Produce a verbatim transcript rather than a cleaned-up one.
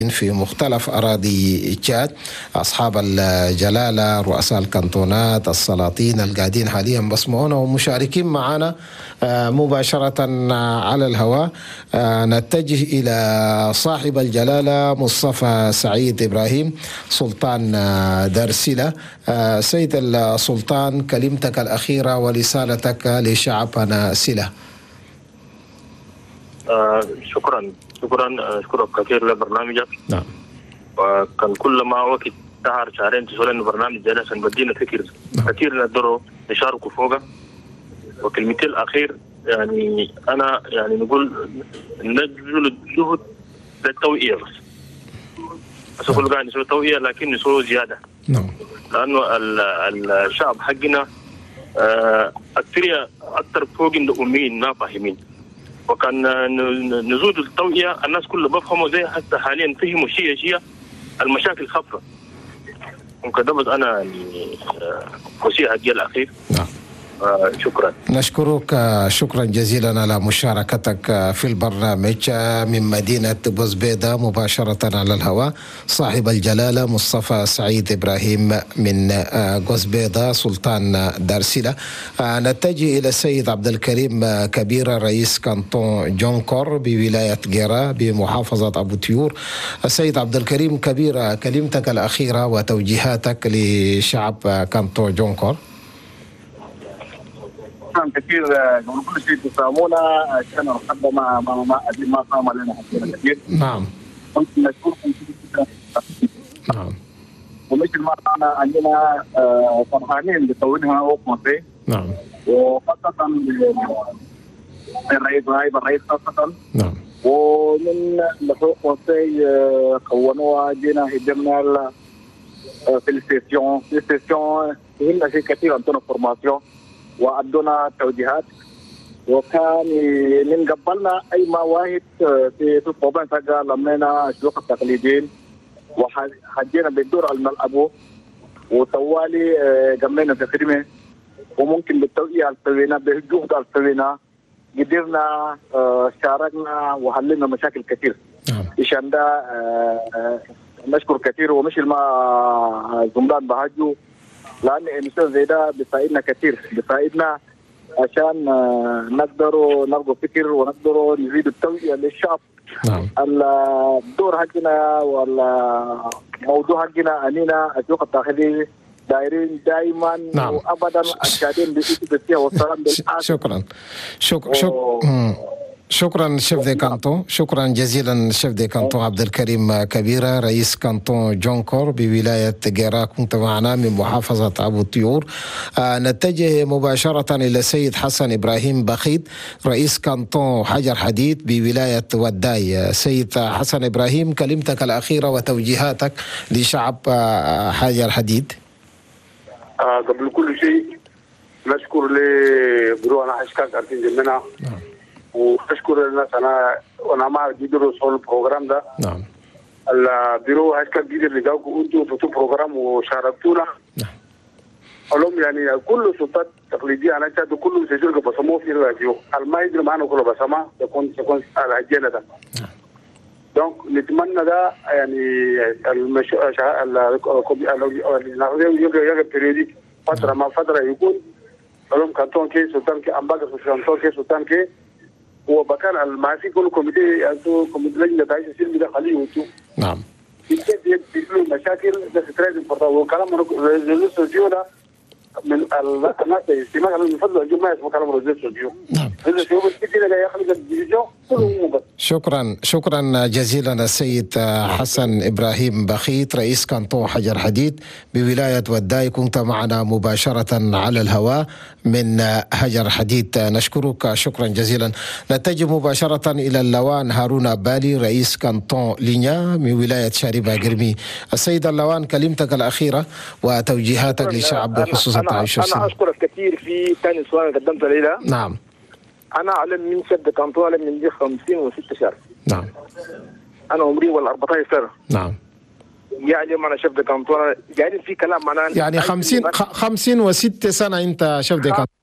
في مختلف أراضي تشاد، أصحاب الجلالة، رؤساء الكنتونات، السلاطين القاعدين حاليا بسمعونا ومشاركين معنا مباشرة على الهواء. نتجه إلى صاحب الجلالة مصطفى سعيد إبراهيم سلطان دارسلة. سيد السلطان، كلمتك الأخيرة ورسالتك لشعبنا سلة. آه شكرا شكرا اشكرك كثير لبرنامجك. نعم. وكان كل ما وقت شهر شهرين تسول انه برنامج جالس بدينا فكر نعم. كثير نقدروا نشاركوا فوقه. وكلمتي الاخير يعني انا يعني نقول نبذل جهد للتوعيه بس. بس كل قاعد نسوي توعيه لكن نسوي زياده. نعم. لانه الشعب حقنا آه اكثر اكثر فوق الاميين ما فاهمين. وكان نزود التوعية الناس كلها بفهموا زي حتى حاليا فهموا شيء شيء المشاكل خفة. ممكن ده بس أنا يعني وصية هدية الأخير. نعم. آه شكرا. نشكرك شكرا جزيلا على مشاركتك في البرنامج من مدينة بوزبيدة مباشرة على الهواء. صاحب الجلالة مصطفى سعيد إبراهيم من بوزبيدة سلطان دارسلة. نتجه إلى السيد عبد الكريم كبيرة رئيس كانتون جونكور بولاية جيرا بمحافظة أبو تيور. السيد عبد الكريم كبيرة، كلمتك الأخيرة وتوجيهاتك لشعب كانتون جونكور. كثير قبل كل شيء تسامونا عشان نرحب مع ما ما ما صام علينا كثير. نعم. نشكركم. نعم. ومثل ما احنا عندنا فرحانين بتوجيهها وقمتي. نعم. وخاصة الرئيس نائب الرئيس خاصة. نعم. ومن لحوق قمتي كونوها جينا هدمنا في السيسيون في السيسيون هنا شيء كثير عندنا فورماسيون وأدونا توجيهات. وكان من قبلنا أي مواهب في في الصوبان تلقى لمينا الشيوخ التقليديين وحجينا بالدور الملعب وطوالي قمنا في خدمة. وممكن بالتوعية السوينا بالجهد السوينا قدرنا شاركنا وحللنا مشاكل كثير. عشان ده نشكر كثير. ومش ما زملان بهاجو لأن إنسان زي ده بيساعدنا كثير، بيساعدنا عشان نقدروا نلقوا فكر ونقدروا نزيد التوعية للشعب. نعم. الدور حقنا والموضوع حقنا أننا الشيوخ الداخلي دايرين دائما. نعم. وأبدا الشهادين بالسياسة والسلام بالآخر. شكرا شكرا شكرا شكرا شيف دي كانتون، شكرا جزيلا شيف دي كانتون عبد الكريم كبيرة رئيس كانتون جونكور بولاية جيرا، كنت معنا من محافظة أبو تيور. آه نتجه مباشرة إلى السيد حسن إبراهيم بخيت رئيس كانتون حجر حديد بولاية وداي. سيد حسن إبراهيم، كلمتك الأخيرة وتوجيهاتك لشعب آه حجر حديد. آه قبل كل شيء نشكر لبرونا حشكاك أرتين جمنا. نعم. واشكر الناس انا وانا ما بيدروا صور البروجرام ده. نعم. البيرو هاشكا بيدر اللي جاوكوا انتوا في البروجرام وشاركتونا. نعم. اللهم يعني كل سلطات تقليديه انا شاهد كلهم سيجوا بصموا في الراديو ما يدري معنا كله بصمه يكون يكون على الجيل ده. نعم. دونك نتمنى ده يعني المشروع ال بريوديك فتره ما فتره يكون اللهم كانتون كي سلطان كي امباغ سلطان كي سلطان كي وبكان المعسي كل كوميتي انتو كوميتي لجنه تعيش السلم ده خليه وانتو. نعم. يبتدي يحلوا المشاكل ده ستريس امبورتون. وكلام ريزولوشن ده من الناس يسمعها من فضل الجمعة ما يسمع كلام ريزولوشن. نعم. ريزولوشن كده جاي يخلق الديفيجن كله بس. شكرا شكرا جزيلا السيد حسن إبراهيم بخيت رئيس كانتون حجر حديد بولاية وداي، كنت معنا مباشرة على الهواء من حجر حديد. نشكرك شكرا جزيلا. نتجه مباشرة إلى اللوان هارون بالي رئيس كانتون لينيا من ولاية شاربة قرمي. السيد اللوان، كلمتك الأخيرة وتوجيهاتك للشعب بخصوص التعايش السلمي. أنا أشكرك كثير في ثاني سؤال قدمته لي. نعم. أنا أعلم من شد كانتون أعلم من دي خمسين وستة شهر. نعم. أنا عمري ولا أربعة عشر سنة. نعم. يعني أنا شفت كانتون قاعدين في كلام معناه يعني خمسين خمسين وستة سنة أنت شفت كانتون.